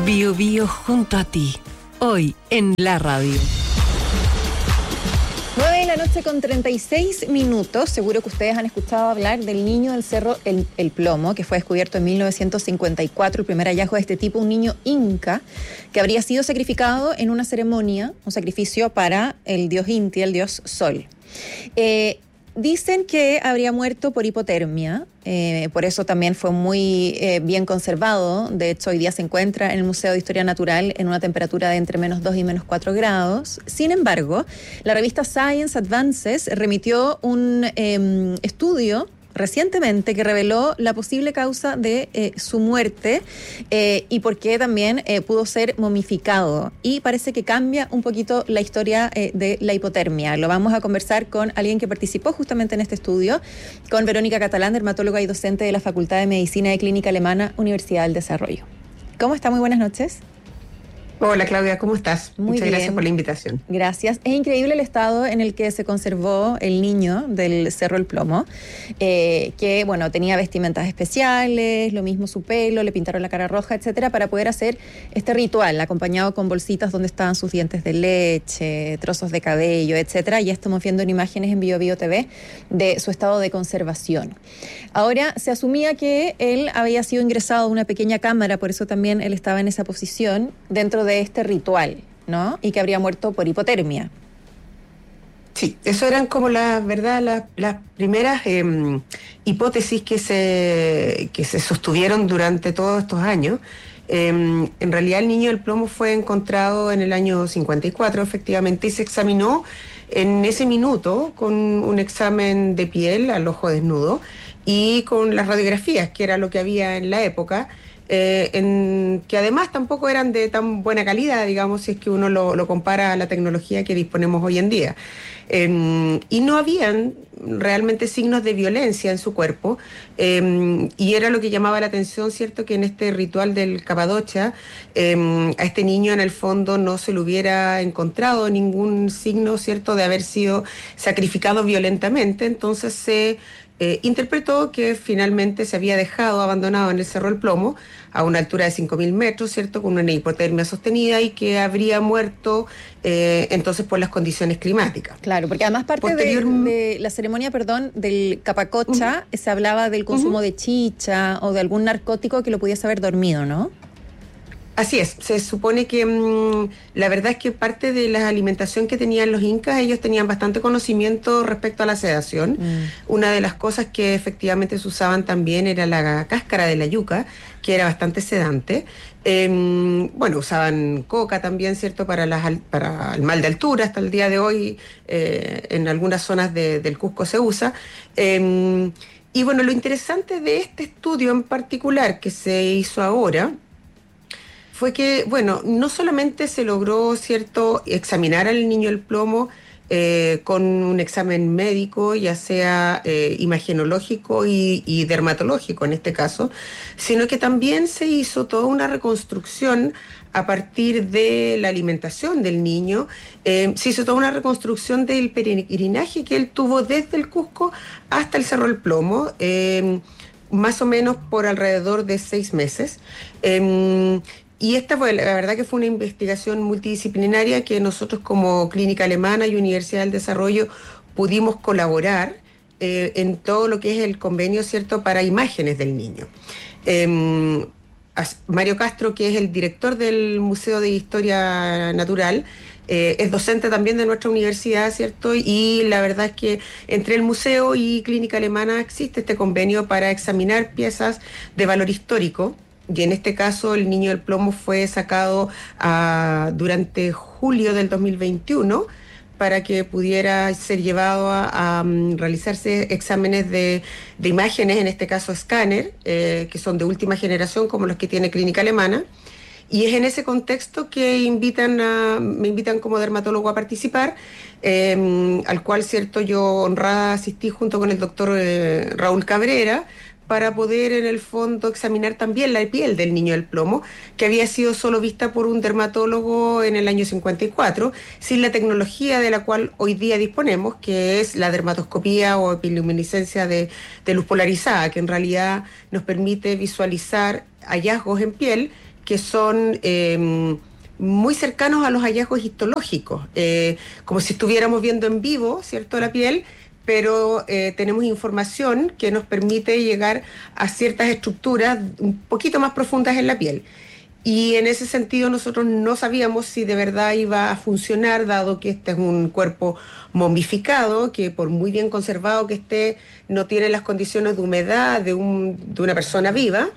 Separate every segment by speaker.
Speaker 1: Bio Bio junto a ti, hoy en la radio.
Speaker 2: 9:36 a.m. Seguro que ustedes han escuchado hablar del niño del cerro El Plomo, que fue descubierto en 1954, el primer hallazgo de este tipo, un niño inca que habría sido sacrificado en una ceremonia, un sacrificio para el dios Inti, el dios Sol. Dicen que habría muerto por hipotermia, por eso también fue muy bien conservado. De hecho, hoy día se encuentra en el Museo de Historia Natural en una temperatura de entre -2 y -4 grados. Sin embargo, la revista Science Advances remitió un estudio recientemente que reveló la posible causa de su muerte y por qué también pudo ser momificado. Y parece que cambia un poquito la historia de la hipotermia. Lo vamos a conversar con alguien que participó justamente en este estudio, con Verónica Catalán, dermatóloga y docente de la Facultad de Medicina de Clínica Alemana, Universidad del Desarrollo. ¿Cómo está? Muy buenas noches.
Speaker 3: Hola Claudia, ¿cómo estás? Muchas gracias por la invitación.
Speaker 2: Gracias. Es increíble el estado en el que se conservó el niño del Cerro El Plomo, que bueno, tenía vestimentas especiales, lo mismo su pelo, le pintaron la cara roja, etcétera, para poder hacer este ritual, acompañado con bolsitas donde estaban sus dientes de leche, trozos de cabello, etcétera. Ya estamos viendo en imágenes en Bio Bio TV de su estado de conservación. Ahora, se asumía que él había sido ingresado a una pequeña cámara, por eso también él estaba en esa posición, dentro de este ritual, ¿no? Y que habría muerto por hipotermia.
Speaker 3: Sí, eso eran como las primeras hipótesis que se sostuvieron durante todos estos años. En realidad el niño del plomo fue encontrado en el año 54, efectivamente, y se examinó en ese minuto con un examen de piel al ojo desnudo y con las radiografías, que era lo que había en la época, que además tampoco eran de tan buena calidad, digamos, si es que uno lo compara a la tecnología que disponemos hoy en día. Y no habían realmente signos de violencia en su cuerpo, y era lo que llamaba la atención, ¿cierto? Que en este ritual del Capadocia, a este niño en el fondo no se le hubiera encontrado ningún signo, ¿cierto?, de haber sido sacrificado violentamente. Entonces se interpretó que finalmente se había dejado abandonado en el Cerro El Plomo a una altura de 5.000 metros, ¿cierto?, con una hipotermia sostenida, y que habría muerto entonces por las condiciones climáticas.
Speaker 2: Claro, porque además parte de la ceremonia, del Capacocha, se hablaba del consumo de chicha o de algún narcótico que lo pudiese haber dormido, ¿no?
Speaker 3: Así es, se supone que la verdad es que parte de la alimentación que tenían los incas, ellos tenían bastante conocimiento respecto a la sedación. Una de las cosas que efectivamente se usaban también era la cáscara de la yuca, que era bastante sedante. Bueno, usaban coca también, ¿cierto?, para el mal de altura. Hasta el día de hoy en algunas zonas del Cusco se usa. Y bueno, lo interesante de este estudio en particular que se hizo ahora fue que, bueno, no solamente se logró, ¿cierto?, examinar al niño del plomo con un examen médico, ya sea imagenológico y dermatológico en este caso, sino que también se hizo toda una reconstrucción a partir de la alimentación del niño. Se hizo toda una reconstrucción del peregrinaje que él tuvo desde el Cusco hasta el Cerro El Plomo, más o menos por alrededor de 6 meses. Y esta fue, la verdad que fue una investigación multidisciplinaria que nosotros como Clínica Alemana y Universidad del Desarrollo pudimos colaborar en todo lo que es el convenio, ¿cierto?, para imágenes del niño. Mario Castro, que es el director del Museo de Historia Natural, es docente también de nuestra universidad, ¿cierto? Y la verdad es que entre el museo y Clínica Alemana existe este convenio para examinar piezas de valor histórico. Y en este caso el niño del plomo fue sacado durante julio del 2021 para que pudiera ser llevado a realizarse exámenes de imágenes, en este caso escáner, que son de última generación como los que tiene Clínica Alemana. Y es en ese contexto que me invitan como dermatólogo a participar, al cual, cierto, yo honrada asistí junto con el doctor Raúl Cabrera, para poder en el fondo examinar también la piel del niño del plomo, que había sido solo vista por un dermatólogo en el año 54, sin la tecnología de la cual hoy día disponemos, que es la dermatoscopía o epiluminiscencia de luz polarizada, que en realidad nos permite visualizar hallazgos en piel que son muy cercanos a los hallazgos histológicos, como si estuviéramos viendo en vivo, ¿cierto?, la piel, pero tenemos información que nos permite llegar a ciertas estructuras un poquito más profundas en la piel. Y en ese sentido nosotros no sabíamos si de verdad iba a funcionar, dado que este es un cuerpo momificado, que por muy bien conservado que esté, no tiene las condiciones de humedad de una persona viva.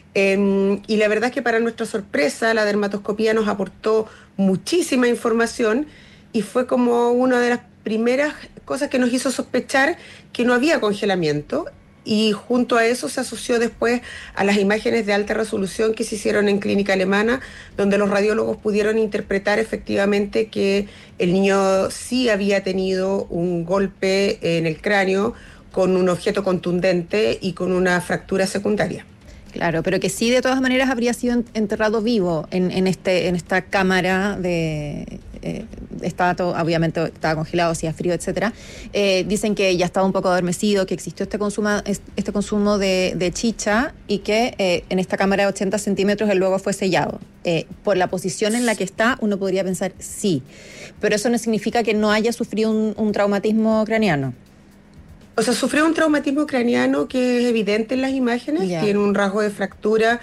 Speaker 3: Y la verdad es que para nuestra sorpresa la dermatoscopía nos aportó muchísima información y fue como una de las primeras cosas que nos hizo sospechar que no había congelamiento. Y junto a eso se asoció después a las imágenes de alta resolución que se hicieron en clínica alemana, donde los radiólogos pudieron interpretar efectivamente que el niño sí había tenido un golpe en el cráneo con un objeto contundente y con una fractura secundaria.
Speaker 2: Claro, pero que sí de todas maneras habría sido enterrado vivo en esta cámara de... estaba todo, obviamente estaba congelado, hacía frío, etcétera. Dicen que ya estaba un poco adormecido, que existió este consumo de chicha y que en esta cámara de 80 centímetros él luego fue sellado. Por la posición en la que está, uno podría pensar sí, pero eso no significa que no haya sufrido un traumatismo craneano.
Speaker 3: O sea, sufrió un traumatismo craneano que es evidente en las imágenes, tiene un rasgo de fractura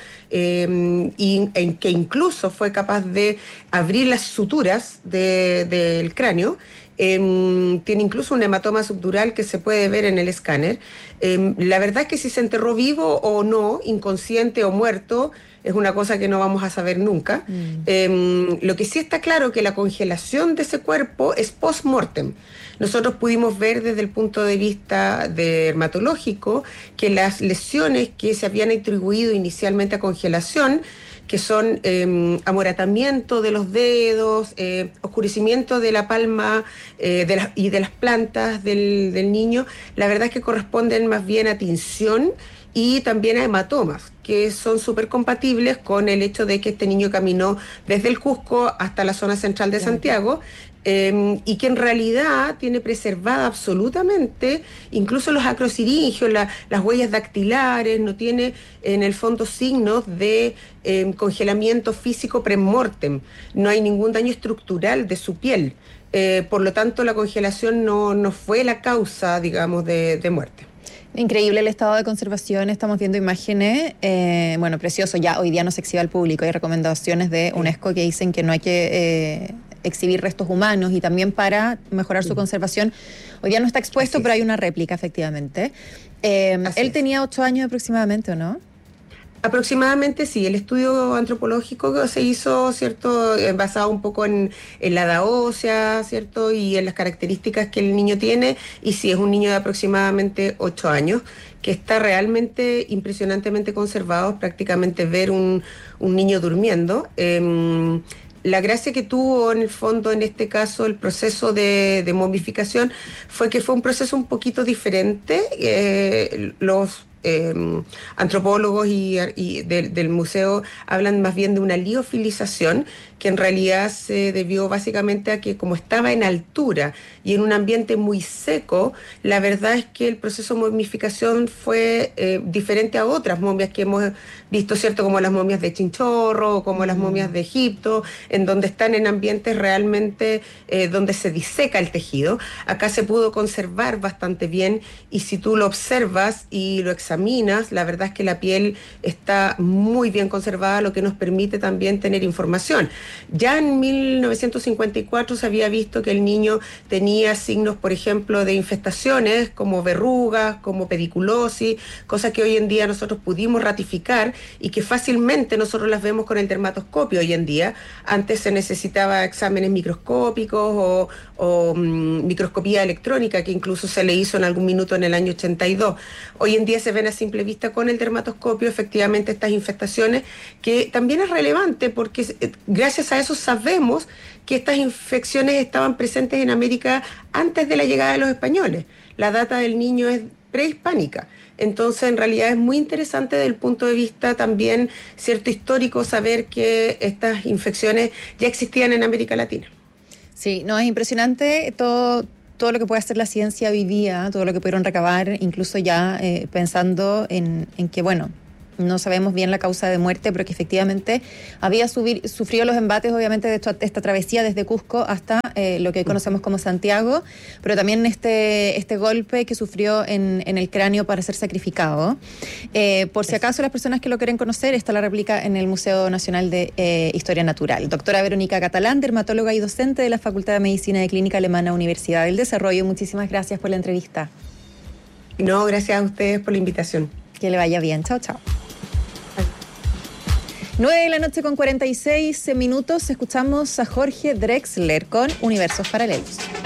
Speaker 3: y que incluso fue capaz de abrir las suturas del cráneo. Tiene incluso un hematoma subdural que se puede ver en el escáner. La verdad es que si se enterró vivo o no, inconsciente o muerto, es una cosa que no vamos a saber nunca. Lo que sí está claro que la congelación de ese cuerpo es post-mortem. Nosotros pudimos ver desde el punto de vista dermatológico que las lesiones que se habían atribuido inicialmente a congelación, que son amoratamiento de los dedos, oscurecimiento de la palma y de las plantas del niño, la verdad es que corresponden más bien a tinción y también a hematomas, que son súper compatibles con el hecho de que este niño caminó desde el Cusco hasta la zona central de Santiago, y que en realidad tiene preservada absolutamente incluso los acrosiringios, las huellas dactilares, no tiene en el fondo signos de congelamiento físico pre-mortem, no hay ningún daño estructural de su piel, por lo tanto la congelación no fue la causa, digamos, de muerte.
Speaker 2: Increíble el estado de conservación, estamos viendo imágenes, bueno, precioso, ya hoy día no se exhibe al público, hay recomendaciones de UNESCO que dicen que no hay que exhibir restos humanos y también para mejorar su conservación. Hoy día no está expuesto, pero hay una réplica, efectivamente. Él tenía 8 años aproximadamente, ¿o no?
Speaker 3: Aproximadamente sí, el estudio antropológico se hizo, ¿cierto?, basado un poco en la edad ósea, ¿cierto?, y en las características que el niño tiene, y sí, es un niño de aproximadamente 8 años, que está realmente impresionantemente conservado, prácticamente ver un niño durmiendo. La gracia que tuvo en el fondo, en este caso, el proceso de momificación, fue que fue un proceso un poquito diferente. Los antropólogos y del museo hablan más bien de una liofilización, que en realidad se debió básicamente a que como estaba en altura y en un ambiente muy seco, la verdad es que el proceso de momificación fue diferente a otras momias que hemos visto, ¿cierto?, como las momias de Chinchorro o como las momias de Egipto, en donde están en ambientes realmente donde se diseca el tejido. Acá se pudo conservar bastante bien, y si tú lo observas y lo examinas, la verdad es que la piel está muy bien conservada, lo que nos permite también tener información. Ya en 1954 se había visto que el niño tenía signos, por ejemplo, de infestaciones como verrugas, como pediculosis, cosas que hoy en día nosotros pudimos ratificar y que fácilmente nosotros las vemos con el dermatoscopio hoy en día. Antes se necesitaba exámenes microscópicos o microscopía electrónica, que incluso se le hizo en algún minuto en el año 82. Hoy en día se ven a simple vista con el dermatoscopio efectivamente estas infestaciones, que también es relevante porque gracias a eso sabemos que estas infecciones estaban presentes en América antes de la llegada de los españoles. La data del niño es prehispánica. Entonces, en realidad es muy interesante desde el punto de vista también, cierto, histórico, saber que estas infecciones ya existían en América Latina.
Speaker 2: Sí, no, es impresionante todo lo que puede hacer la ciencia hoy día, todo lo que pudieron recabar, incluso ya pensando en que, bueno, No sabemos bien la causa de muerte, pero que efectivamente había sufrido los embates, obviamente, de esta travesía desde Cusco hasta lo que hoy conocemos como Santiago, pero también este golpe que sufrió en el cráneo para ser sacrificado. Por si acaso las personas que lo quieren conocer, está la réplica en el Museo Nacional de Historia Natural. Doctora Verónica Catalán, dermatóloga y docente de la Facultad de Medicina de Clínica Alemana, Universidad del Desarrollo. Muchísimas gracias por la entrevista.
Speaker 3: No, gracias a ustedes por la invitación.
Speaker 2: Que le vaya bien. Chao, chao. 9:46 a.m. Escuchamos a Jorge Drexler con Universos Paralelos.